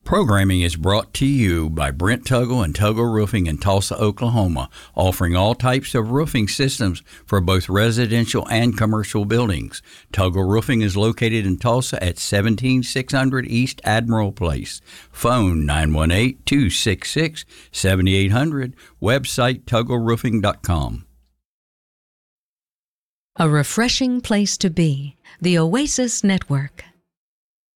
Programming is brought to you by Brent Tuggle and Tuggle Roofing in Tulsa, Oklahoma, offering all types of roofing systems for both residential and commercial buildings. Tuggle Roofing is located in Tulsa at 17600 East Admiral Place. Phone 918-266-7800. Website TuggleRoofing.com. A refreshing place to be. The Oasis Network.